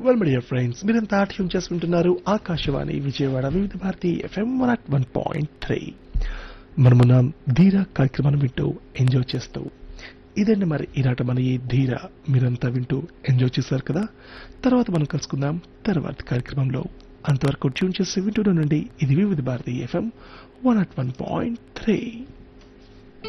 Well my dear friends, మీరంతా tune చేసుకుంటున్నారు ఆకాశవాణి విజయవాడ వివిధ భారతి FM 101.3. మనమున్నాం ధీర కార్యక్రమాన్ని వింటూ ఎంజాయ్ చేస్తూ. ఇదండి మరి ఈనాట మన ఈ ధీర మీరంతా వింటూ ఎంజాయ్ చేశారు కదా. తర్వాత మనం కలుసుకుందాం తర్వాత కార్యక్రమంలో. అంతవరకు ట్యూన్ చేసి వింటూనే నుండి ఇది వివిధ భారతి FM 101.3.